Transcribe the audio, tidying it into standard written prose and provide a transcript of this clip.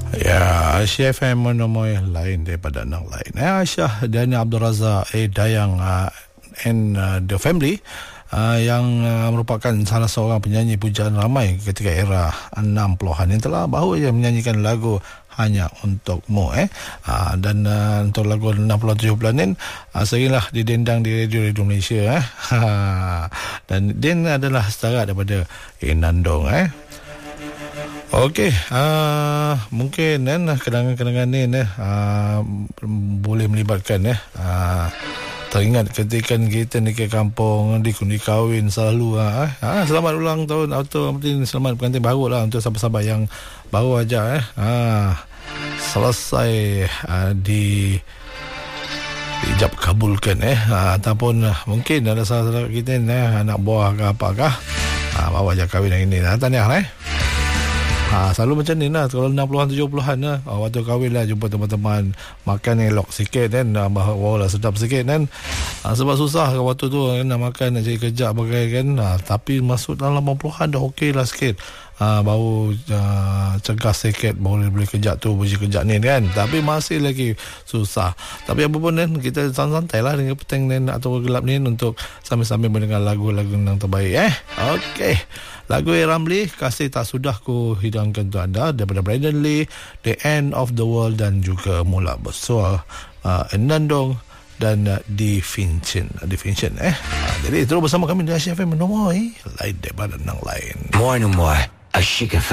Ya, Asia FM nombor yang lain daripada yang lain. Aisyah dan Abdul Razak Dayang and the Family yang merupakan salah seorang penyanyi pujaan ramai ketika era 60-an yang telah baru saja menyanyikan lagu Hanya Untukmu dan untuk lagu 60-70-an ni seringlah didendang di radio Malaysia dan Din adalah setara daripada Nandong Okey, mungkin kenangan-kenangan ni boleh melibatkan teringat ketika kita ni ke kampung di kahwin selalu selamat ulang tahun atau selamat pengantin baru lah untuk sahabat-sahabat yang baru aja selesai dijab kabulkan ataupun mungkin ada salah kita anak buah ke apakah bawa aja kahwin yang ini tahniah selalu macam ni lah. Kalau 60-an 70-an waktu kahwin lah jumpa teman-teman makan elok sikit kan, bawa lah sedap sikit kan, sebab susah waktu tu nak makan nak cari kerja bagai kan, tapi masuk dalam 80-an dah okey lah sikit, baru cegah sikit boleh kerja tu boleh kerja ni kan, tapi masih lagi susah. Tapi apa pun kan, kita santai lah dengan petang ni atau gelap ni untuk sambil-sambil mendengar lagu-lagu yang terbaik okey. Lagu Ramli, Kasih Tak Sudah Ku Hidangkan untuk anda daripada Brandon Lee, The End of the World dan juga Mula Besar Nandong dan Di Vincent. Jadi terus bersama kami di Asia FM nombor lain daripada yang lain. More and more, Asyik